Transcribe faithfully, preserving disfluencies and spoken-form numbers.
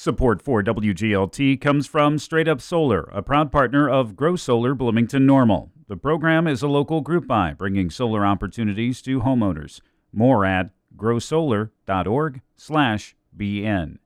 Support for W G L T comes from Straight Up Solar, a proud partner of Grow Solar Bloomington Normal. The program is a local group buy, bringing solar opportunities to homeowners. More at grow solar dot org slash B N.